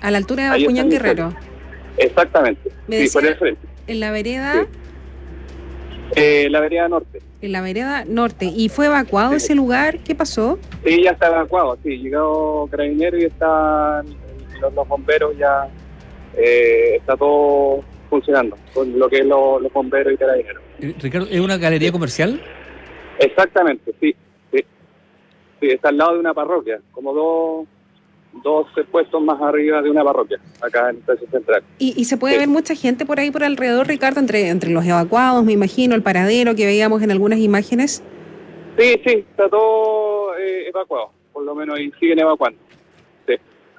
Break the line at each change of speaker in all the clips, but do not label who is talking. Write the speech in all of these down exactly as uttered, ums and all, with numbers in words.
A la altura de
Ahí
Bascuñán
está el
Guerrero.
incendio. Exactamente.
Me
Sí,
decía,
por el frente.
en la vereda,
Sí. Eh, la vereda norte.
en la vereda norte. ¿Y fue evacuado
Sí.
ese lugar? ¿Qué pasó?
Sí, ya está evacuado, sí, llegó Carabineros y están los, los bomberos ya, eh, está todo funcionando, con lo que es lo, los bomberos y Carabineros.
Eh, Ricardo, ¿es una galería comercial?
Exactamente, sí, sí, sí, está al lado de una parroquia, como dos, dos puestos más arriba de una parroquia, acá en el Estación Central.
¿Y, y se puede
Sí.
ver mucha gente por ahí por alrededor, Ricardo, entre, entre los evacuados, me imagino, el paradero que veíamos en algunas imágenes?
Sí, sí, está todo eh, evacuado, por lo menos, y siguen evacuando. Sí.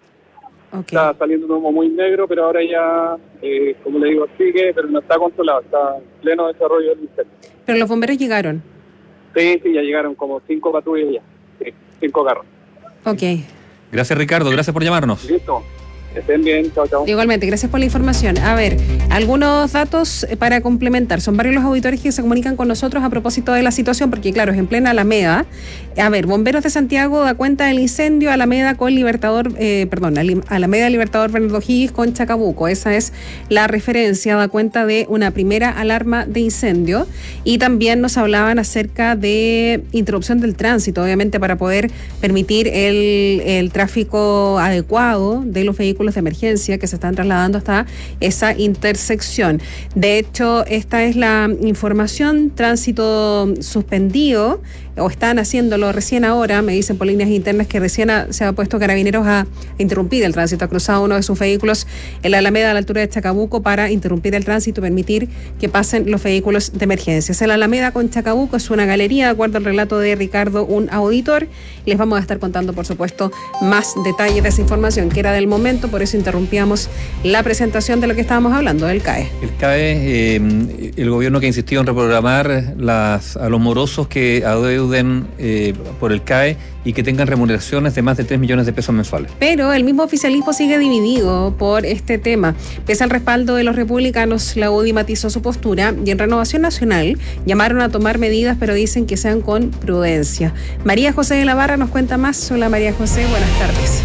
Okay.
Está saliendo un humo muy negro, pero ahora ya, eh, como le digo, sigue, pero no está controlado, está en pleno desarrollo del incendio.
Pero los bomberos llegaron.
Sí, sí, ya llegaron como cinco patrullas ya, sí, cinco carros.
Ok.
Gracias, Ricardo, gracias por llamarnos.
Listo, estén bien, chao, chao.
Igualmente, gracias por la información. A ver, algunos datos para complementar. Son varios los auditores que se comunican con nosotros a propósito de la situación, porque claro, es en plena Alameda. A ver, Bomberos de Santiago da cuenta del incendio, Alameda con Libertador, eh, perdón, Alameda Libertador Bernardo Higgins con Chacabuco. Esa es la referencia, da cuenta de una primera alarma de incendio. Y también nos hablaban acerca de interrupción del tránsito, obviamente para poder permitir el, el tráfico adecuado de los vehículos de emergencia que se están trasladando hasta esa intersección. De hecho, esta es la información, tránsito suspendido, o están haciéndolo recién ahora, me dicen por líneas internas que recién ha, se ha puesto Carabineros a, a interrumpir el tránsito, ha cruzado uno de sus vehículos en la Alameda a la altura de Chacabuco para interrumpir el tránsito y permitir que pasen los vehículos de emergencia. Es la Alameda con Chacabuco, es una galería, de acuerdo al relato de Ricardo, un auditor. Les vamos a estar contando, por supuesto, más detalles de esa información que era del momento, por eso interrumpíamos la presentación de lo que estábamos hablando, del C A E.
El C A E, eh, el gobierno que ha insistido en reprogramar las, a los morosos que adeuden eh, por el C A E y que tengan remuneraciones de más de tres millones de pesos mensuales.
Pero el mismo oficialismo sigue dividido por este tema. Pese al respaldo de los republicanos, la U D I matizó su postura y en Renovación Nacional llamaron a tomar medidas, pero dicen que sean con prudencia. María José de la Barra nos cuenta más. Hola María José, buenas tardes.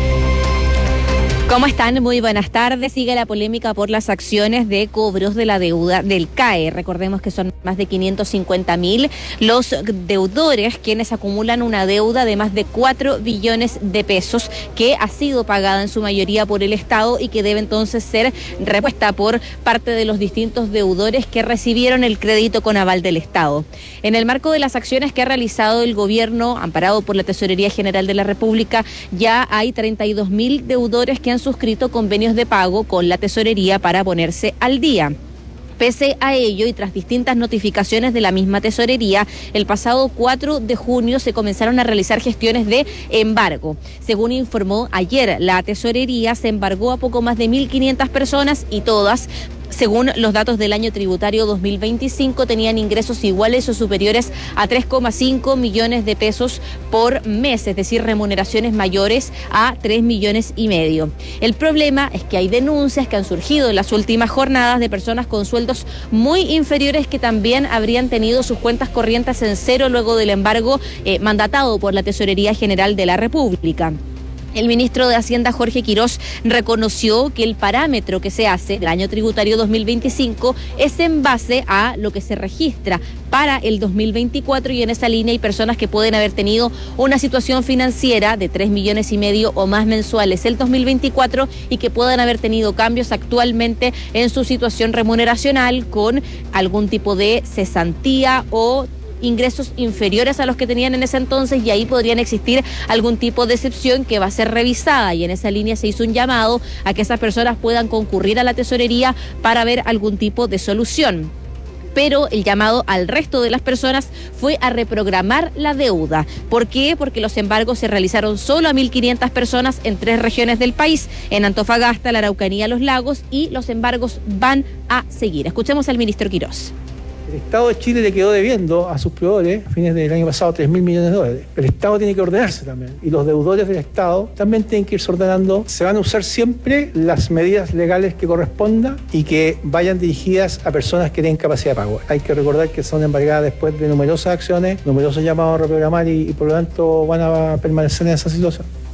¿Cómo están? Muy buenas tardes. Sigue la polémica por las acciones de cobros de la deuda del C A E. Recordemos que son más de quinientos cincuenta mil los deudores quienes acumulan una deuda de más de cuatro billones de pesos que ha sido pagada en su mayoría por el Estado y que debe entonces ser repuesta por parte de los distintos deudores que recibieron el crédito con aval del Estado. En el marco de las acciones que ha realizado el gobierno, amparado por la Tesorería General de la República, ya hay treinta y dos mil deudores que han suscrito convenios de pago con la Tesorería para ponerse al día. Pese a ello y tras distintas notificaciones de la misma Tesorería, el pasado cuatro de junio se comenzaron a realizar gestiones de embargo. Según informó ayer la Tesorería, se embargó a poco más de mil quinientas personas y todas, según los datos del año tributario dos mil veinticinco, tenían ingresos iguales o superiores a tres coma cinco millones de pesos por mes, es decir, remuneraciones mayores a tres millones y medio. El problema es que hay denuncias que han surgido en las últimas jornadas de personas con sueldos muy inferiores que también habrían tenido sus cuentas corrientes en cero luego del embargo eh, mandatado por la Tesorería General de la República. El ministro de Hacienda, Jorge Quirós, reconoció que el parámetro que se hace del año tributario dos mil veinticinco es en base a lo que se registra para el dos mil veinticuatro y en esa línea hay personas que pueden haber tenido una situación financiera de tres millones y medio o más mensuales el dos mil veinticuatro y que puedan haber tenido cambios actualmente en su situación remuneracional con algún tipo de cesantía o ingresos inferiores a los que tenían en ese entonces y ahí podrían existir algún tipo de excepción que va a ser revisada y en esa línea se hizo un llamado a que esas personas puedan concurrir a la Tesorería para ver algún tipo de solución. Pero el llamado al resto de las personas fue a reprogramar la deuda. ¿Por qué? Porque los embargos se realizaron solo a mil quinientas personas en tres regiones del país, en Antofagasta, la Araucanía, Los Lagos, y los embargos van a seguir. Escuchemos al ministro Quirós.
El Estado de Chile le quedó debiendo a sus proveedores a fines del año pasado tres mil millones de dólares. El Estado tiene que ordenarse también y los deudores del Estado también tienen que irse ordenando. Se van a usar siempre las medidas legales que correspondan y que vayan dirigidas a personas que tienen capacidad de pago. Hay que recordar que son embargadas después de numerosas acciones, numerosos llamados a reprogramar y, y por lo tanto van a permanecer en esa situación.